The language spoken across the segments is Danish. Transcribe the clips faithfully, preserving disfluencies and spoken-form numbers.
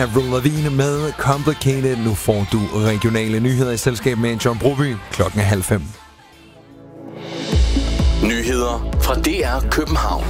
Avril Lavigne med Complicated. Nu får du regionale nyheder i selskab med John Broby. Klokken er halv fem. Nyheder fra D R København.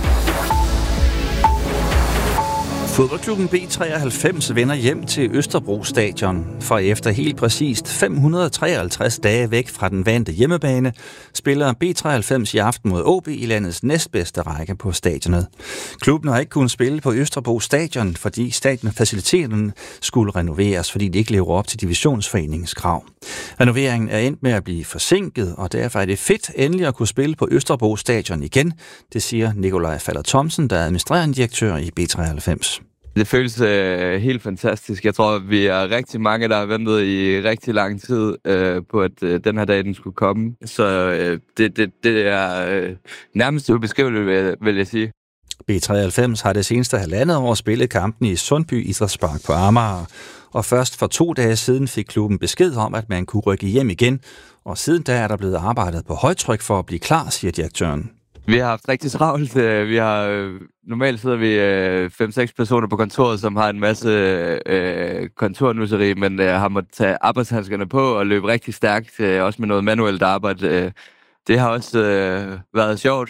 Fodboldklubben B treoghalvfems vender hjem til Østerbro Stadion, for efter helt præcist fem hundrede og treoghalvtreds dage væk fra den vante hjemmebane, spiller B treoghalvfems i aften mod O B i landets næstbedste række på stadionet. Klubben har ikke kunnet spille på Østerbro Stadion, fordi stadionfaciliteterne skulle renoveres, fordi de ikke lever op til divisionsforeningens krav. Renoveringen er endt med at blive forsinket, og derfor er det fedt endelig at kunne spille på Østerbro Stadion igen, det siger Nikolaj Faller Thomsen, der er administrerende direktør i B treoghalvfems. Det føles øh, helt fantastisk. Jeg tror, vi er rigtig mange, der har ventet i rigtig lang tid øh, på, at øh, den her dag den skulle komme. Så øh, det, det, det er øh, nærmest ubeskriveligt, vil, vil jeg sige. B treoghalvfems har det seneste halvandet år spillet kampen i Sundby Idrætspark på Amager. Og først for to dage siden fik klubben besked om, at man kunne rykke hjem igen. Og siden da er der blevet arbejdet på højtryk for at blive klar, siger direktøren. Vi har haft rigtig travlt. Vi har, normalt sidder vi fem seks personer på kontoret, som har en masse øh, kontornusseri, men øh, har måttet tage arbejdshandskerne på og løbe rigtig stærkt, øh, også med noget manuelt arbejde. Det har også øh, været sjovt.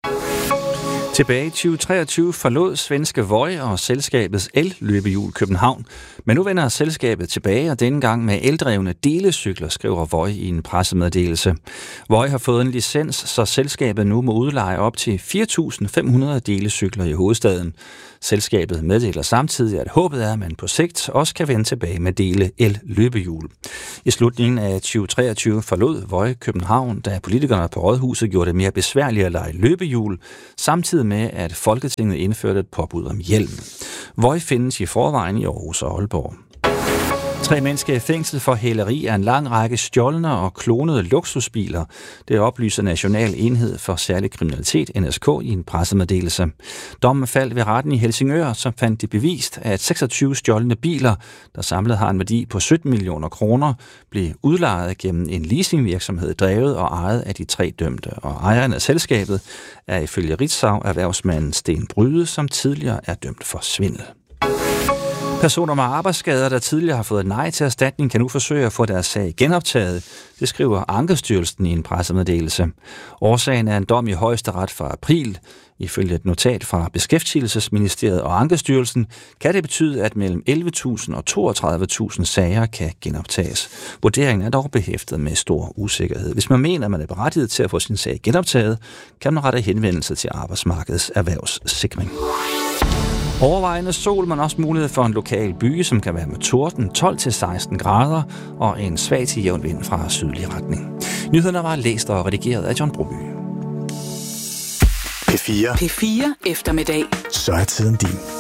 Tilbage i tyve treogtyve forlod svenske Voi og selskabets el-løbehjul København. Men nu vender selskabet tilbage, og denne gang med eldrevne delecykler, skriver Voi i en pressemeddelelse. Voi har fået en licens, så selskabet nu må udleje op til fire tusind fem hundrede delecykler i hovedstaden. Selskabet meddeler samtidig, at håbet er, at man på sigt også kan vende tilbage med dele el-løbehjul. I slutningen af tyve treogtyve forlod Voi København, da politikerne på Rådhuset gjorde det mere besværligt at lege løbehjul, samtidig med, at Folketinget indførte et påbud om hjelm. Voi findes i forvejen i Aarhus og Aalborg. Tre mennesker i fængsel for hæleri af en lang række stjålne og klonede luksusbiler. Det oplyser National Enhed for Særlig Kriminalitet, N S K, i en pressemeddelelse. Dommen faldt ved retten i Helsingør, som fandt det bevist, at seksogtyve stjålne biler, der samlet har en værdi på sytten millioner kroner, blev udlejet gennem en leasingvirksomhed drevet og ejet af de tre dømte. Og ejeren af selskabet er ifølge Ritzau erhvervsmanden Sten Bryde, som tidligere er dømt for svindel. Personer med arbejdsskader, der tidligere har fået nej til erstatning, kan nu forsøge at få deres sag genoptaget. Det skriver Ankestyrelsen i en pressemeddelelse. Årsagen er en dom i Højesteret fra april. Ifølge et notat fra Beskæftigelsesministeriet og Ankestyrelsen kan det betyde, at mellem elleve tusind og toogtredive tusind sager kan genoptages. Vurderingen er dog behæftet med stor usikkerhed. Hvis man mener, at man er berettiget til at få sin sag genoptaget, kan man rette henvendelse til Arbejdsmarkedets Erhvervssikring. Overvejende sol, men også mulighed for en lokal byge, som kan være med torden, tolv til seksten grader og en svag til jævn vind fra sydlig retning. Nyhederne var læst og redigeret af John Broby. P fire. P fire eftermiddag. Så er tiden din.